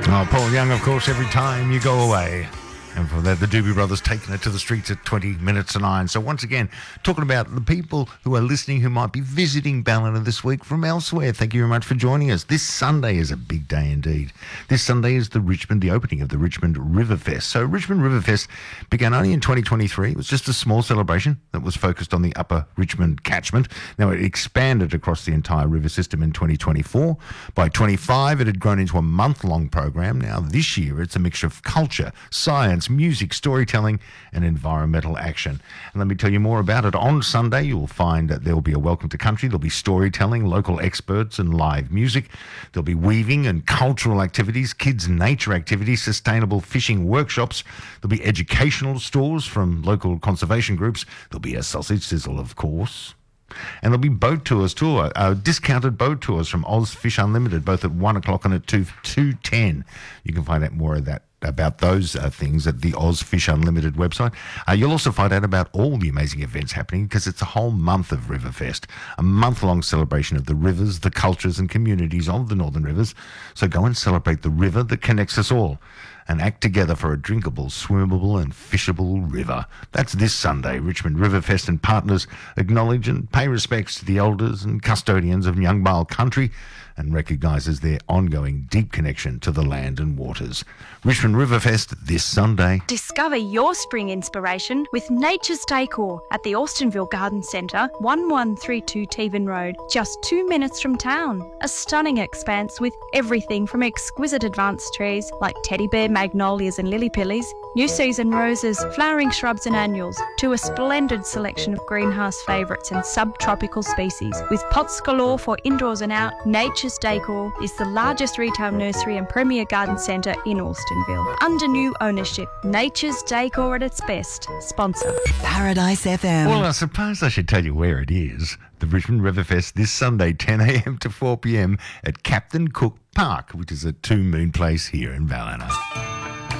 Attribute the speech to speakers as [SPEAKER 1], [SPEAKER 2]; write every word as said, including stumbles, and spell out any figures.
[SPEAKER 1] Oh, Paul Young, of course, Every Time You Go Away. And for that, the Doobie Brothers taking it to the streets at twenty minutes to nine. So once again, talking about the people who are listening who might be visiting Ballina this week from elsewhere. Thank you very much for joining us. This Sunday is a big day indeed. This Sunday is the Richmond, the opening of the Richmond Riverfest. So Richmond Riverfest began only in twenty twenty-three. It was just a small celebration that was focused on the upper Richmond catchment. Now it expanded across the entire river system in twenty twenty-four. By twenty-five, it had grown into a month-long program. Now this year, it's a mixture of culture, science, music, storytelling and environmental action. And let me tell you more about it. On Sunday, you'll find that there will be a welcome to country. There'll be storytelling, local experts and live music. There'll be weaving and cultural activities, kids' nature activities, sustainable fishing workshops. There'll be educational stores from local conservation groups. There'll be a sausage sizzle, of course. And there'll be boat tours too, uh, discounted boat tours from Oz Fish Unlimited, both at one o'clock and at two ten. You can find out more of that about those uh, things at the Oz Fish Unlimited website. Uh, you'll also find out about all the amazing events happening because it's a whole month of Riverfest, a month-long celebration of the rivers, the cultures and communities of the Northern Rivers. So go and celebrate the river that connects us all and act together for a drinkable, swimmable and fishable river. That's this Sunday. Richmond Riverfest and partners acknowledge and pay respects to the elders and custodians of Nyungbal country and recognises their ongoing deep connection to the land and waters. Richmond Riverfest this Sunday.
[SPEAKER 2] Discover your spring inspiration with Nature's Decor at the Austinville Garden Centre, one one three two Tevan Road, just two minutes from town. A stunning expanse with everything from exquisite advanced trees like teddy bear magnolias and lily pillies, new season roses, flowering shrubs and annuals, to a splendid selection of greenhouse favourites and subtropical species. With pots galore for indoors and out, Nature's Decor is the largest retail nursery and premier garden centre in Austinville. Under new ownership, Nature's Decor at its best. Sponsor
[SPEAKER 3] Paradise F M.
[SPEAKER 1] Well, I suppose I should tell you where it is. The Richmond Riverfest this Sunday, ten a.m. to four p.m. at Captain Cook Park, which is a two-moon place here in Ballina.